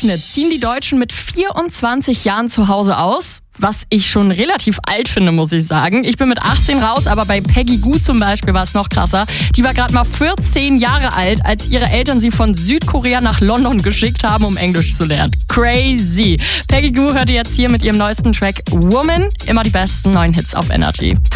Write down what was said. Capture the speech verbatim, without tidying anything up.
Schnitt ziehen die Deutschen mit vierundzwanzig Jahren zu Hause aus. Was ich schon relativ alt finde, muss ich sagen. Ich bin mit achtzehn raus, aber bei Peggy Gou zum Beispiel war es noch krasser. Die war gerade mal vierzehn Jahre alt, als ihre Eltern sie von Südkorea nach London geschickt haben, um Englisch zu lernen. Crazy. Peggy Gou hört ihr jetzt hier mit ihrem neuesten Track Woman. Immer die besten neuen Hits auf Energy.